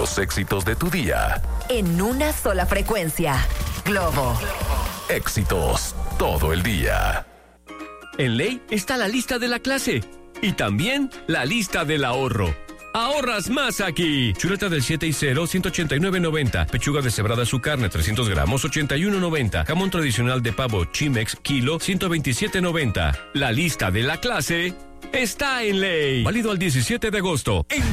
los éxitos de tu día. En una sola frecuencia. Globo. Éxitos todo el día. En Ley está la lista de la clase y también la lista del ahorro. ¡Ahorras más aquí! Chuleta del 7 y 0, 189.90. Pechuga deshebrada su carne, 300 gramos, 81.90. Jamón tradicional de pavo Chimex, kilo, 127.90. La lista de la clase está en Ley. Válido al 17 de agosto. En